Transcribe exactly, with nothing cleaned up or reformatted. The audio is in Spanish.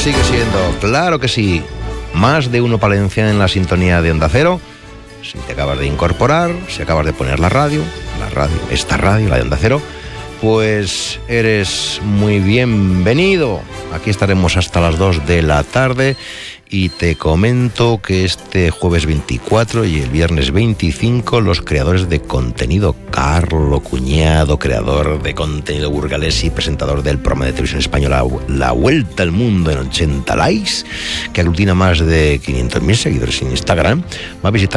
sigue siendo, claro que sí, Más de Uno Palencia en la sintonía de Onda Cero. Si te acabas de incorporar, si acabas de poner la radio, la radio, esta radio, la de Onda Cero, pues eres muy bienvenido. Aquí estaremos hasta las dos de la tarde y te comento que este jueves veinticuatro y el viernes veinticinco los creadores de contenido, Carlo Cuñado, creador de contenido burgalés y presentador del programa de televisión española La Vuelta al Mundo en ochenta likes, que aglutina más de quinientos mil seguidores en Instagram, va a visitar